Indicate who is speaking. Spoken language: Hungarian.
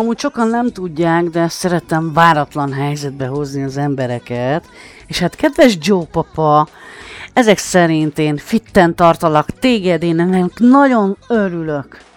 Speaker 1: amúgy sokan nem tudják, de szeretem váratlan helyzetbe hozni az embereket. És hát kedves Joe papa, ezek szerint én fitten tartalak téged, én ennek nagyon örülök.